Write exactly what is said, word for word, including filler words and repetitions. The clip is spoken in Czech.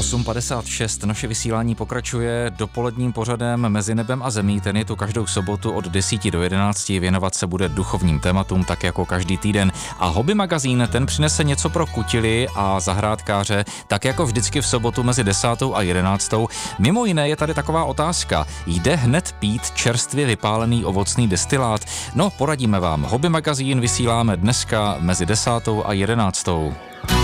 osm padesát šest, naše vysílání pokračuje dopoledním pořadem Mezi nebem a zemí, ten je tu každou sobotu od deseti do jedenácti, věnovat se bude duchovním tématům, tak jako každý týden. A Hobby magazín, ten přinese něco pro kutily a zahrádkáře, tak jako vždycky v sobotu mezi desátou a jedenáctou. Mimo jiné je tady taková otázka, jde hned pít čerstvě vypálený ovocný destilát? No, poradíme vám. Hobby magazín vysíláme dneska mezi desátou a jedenáctou.